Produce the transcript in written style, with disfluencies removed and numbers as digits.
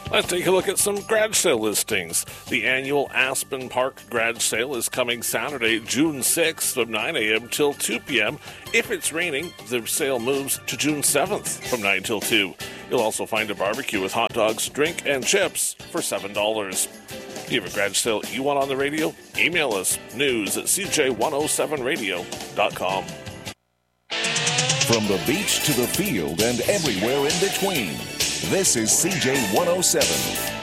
Let's take a look at some garage sale listings. The annual Aspen Park garage sale is coming Saturday, June 6th from 9 a.m. till 2 p.m. If it's raining, the sale moves to June 7th from 9 till 2. You'll also find a barbecue with hot dogs, drink, and chips for $7. Do you have a garage sale you want on the radio? Email us, news@cj107radio.com. From the beach to the field and everywhere in between, this is CJ 107.